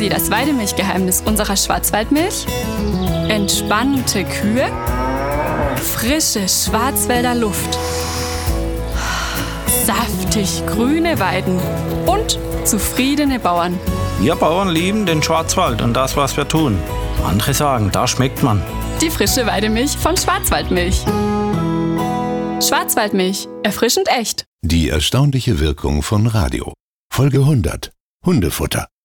das Weidemilchgeheimnis unserer Schwarzwaldmilch? Entspannte Kühe? Frische Schwarzwälder Luft? Saftig grüne Weiden? Und zufriedene Bauern? Wir Bauern lieben den Schwarzwald und das, was wir tun. Andere sagen, da schmeckt man. Die frische Weidemilch von Schwarzwaldmilch. Schwarzwaldmilch, erfrischend echt. Die erstaunliche Wirkung von Radio. Folge 100. Hundefutter.